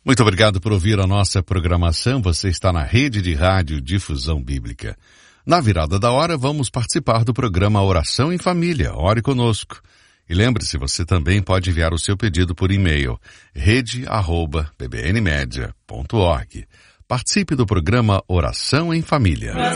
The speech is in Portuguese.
Muito obrigado por ouvir a nossa programação. Você está na Rede de Rádio Difusão Bíblica. Na virada da hora, vamos participar do programa Oração em Família. Ore conosco. E lembre-se, você também pode enviar o seu pedido por e-mail, rede@bbnmedia.org. Participe do programa Oração em Família.